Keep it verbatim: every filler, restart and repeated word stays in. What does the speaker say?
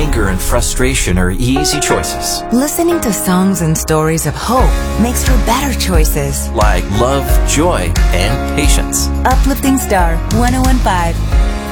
anger and frustration are easy choices. Listening to songs and stories of hope makes for better choices. Like love, joy, and patience. Uplifting Star one oh one point five.